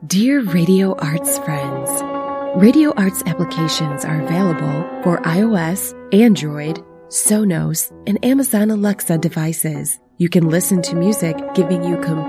Dear Radio Arts friends, Radio Arts applications are available for iOS, Android, Sonos, and Amazon Alexa devices. You can listen to music giving you complete